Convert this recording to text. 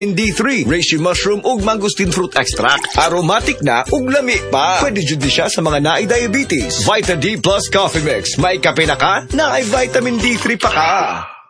D3, reishi mushroom ug mangosteen fruit extract. Aromatic na ug lami pa. Pwede jud siya sa mga naay diabetes. Vita D Plus Coffee Mix. May kape na ka, naay vitamin D3 pa ka.